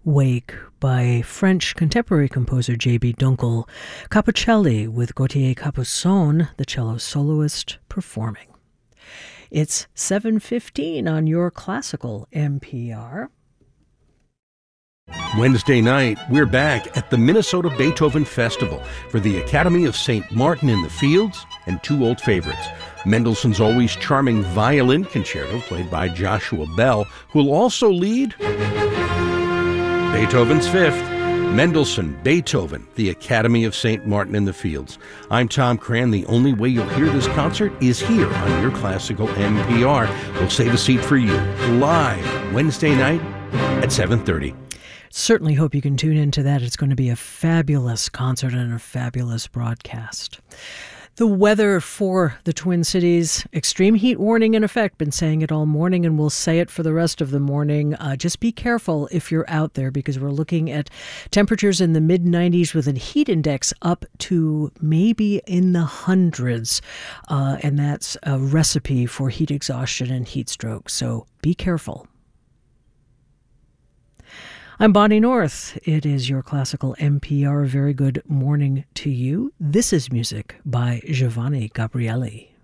Wake by French contemporary composer J.B. Dunkel, Capucelli with Gautier Capuçon, the cello soloist, performing. It's 7:15 on your classical NPR. Wednesday night, we're back at the Minnesota Beethoven Festival for the Academy of St. Martin in the Fields and two old favorites. Mendelssohn's always charming violin concerto played by Joshua Bell, who will also lead Beethoven's Fifth. Mendelssohn, Beethoven, the Academy of St. Martin in the Fields. I'm Tom Cran. The only way you'll hear this concert is here on your classical NPR. We'll save a seat for you live Wednesday night at 7:30. Certainly hope you can tune into that. It's going to be a fabulous concert and a fabulous broadcast. The weather for the Twin Cities, extreme heat warning in effect. Been saying it all morning and we'll say it for the rest of the morning. Just be careful if you're out there because we're looking at temperatures in the mid-90s with a heat index up to maybe in the hundreds. And that's a recipe for heat exhaustion and heat stroke. So be careful. I'm Bonnie North. It is your classical NPR. Very good morning to you. This is music by Giovanni Gabrieli.